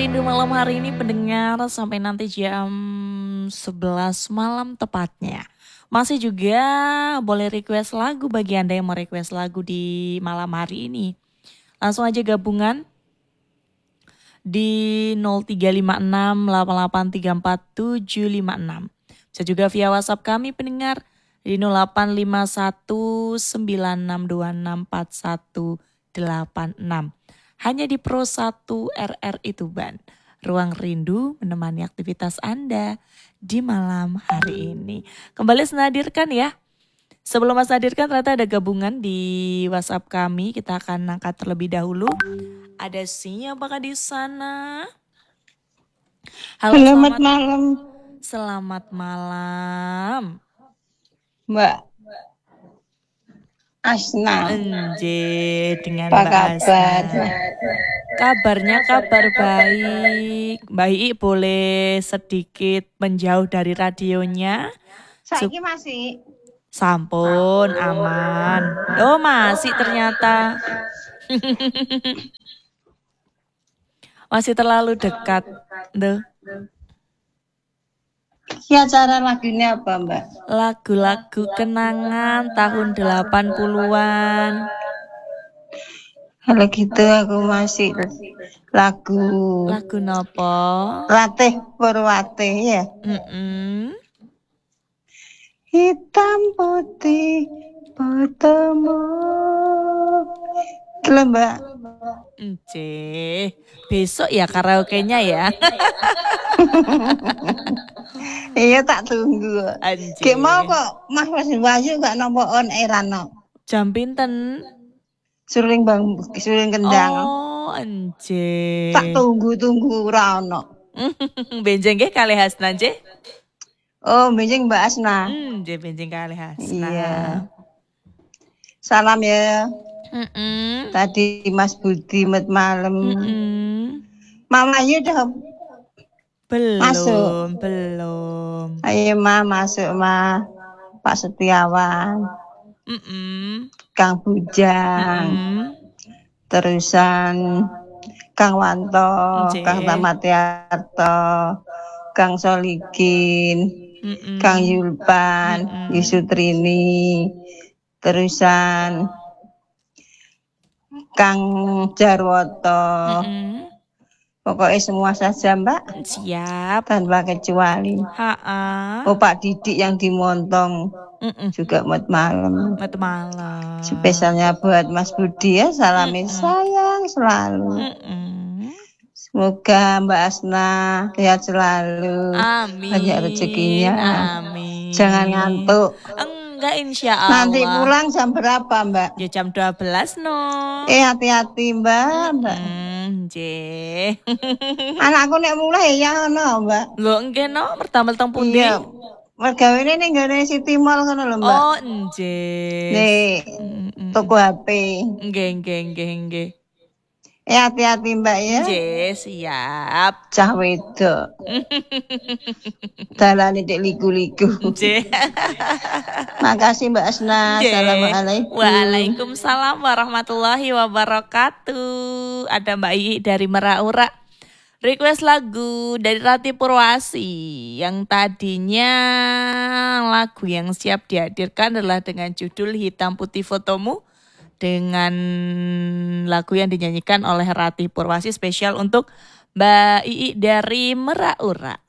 Rindu malam hari ini pendengar sampai nanti jam 11 malam tepatnya. Masih juga boleh request lagu bagi Anda yang mau request lagu di malam hari ini. Langsung aja gabungan di 03568834 756. Bisa juga via WhatsApp kami pendengar di 085196264186. Hanya di Pro 1 RRI Tuban. Ruang rindu menemani aktivitas Anda di malam hari ini. Kembali saya hadirkan ya. Sebelum Mas hadirkan ternyata ada gabungan di WhatsApp kami. Kita akan angkat terlebih dahulu. Ada siapakah di sana? Halo, Selamat malam. Selamat malam. Mbak Asna. Enje dengan Apa Mbak kabar? Asna. Kabarnya kabar baik. Mbak Ii boleh sedikit menjauh dari radionya. Saiki masih. Sampun, aman. Oh masih ternyata. Masih terlalu dekat. Duh. Ya acara lagunya apa Mbak? Lagu-lagu kenangan tahun 80-an. Kalau gitu aku masih lagu nopo? Ratih Purwati ya. Hitam putih bertemu. Itu Mbak. Besok ya karaoke-nya ya. Iya tak tunggu. Kayak mau kok Mas Wahyu gak nompo on airan no. Jam pinten? Suling kendang. Oh, anje. Tak tunggu ora ono. Benjeng nggih kalih Hasna nggih. Oh, benjing Mbak Asna. Nggih benjing kalih Hasna. Iya. Salam ya. Tadi Mas Budi malam. Mama Ayu udah belum. Ayo Ma masuk Ma. Pak Setiawan. Kang Bujang. Terusan Kang Wanto, Kang Tamatiarto, Kang Solikin, Kang Yulpan, Yusutrini, terusan Kang Jarwoto. Pokoknya semua saja Mbak. Siap. Tanpa kecuali. Oh Pak Didik yang dimontong juga malam. Spesialnya buat Mas Budi ya. Salamin sayang selalu. Semoga Mbak Asna sehat selalu. Amin. Banyak rezekinya. Amin. Jangan ngantuk. Enggak insya Allah. Nanti pulang jam berapa Mbak? Ya jam 12 no. Hati-hati Mbak. Anakku nek mulai ya ono Mbak. Lho nggih no, pertama teng pundi? Iya. Mergawene ning gone City Mall ngono lho Mbak. Oh nggih. Nih. Toko HP. Nggih. Hati-hati Mbak ya. Nggih, siap. Cah wedok. Dalane dik liku-liku. Nggih. Makasih Mbak Asna. Assalamualaikum. Waalaikumsalam warahmatullahi wabarakatuh. Ada Mbak Ii dari Meraura. Request lagu dari Ratih Purwasi yang tadinya lagu yang siap dihadirkan adalah dengan judul Hitam Putih Fotomu dengan lagu yang dinyanyikan oleh Ratih Purwasi spesial untuk Mbak Ii dari Meraura.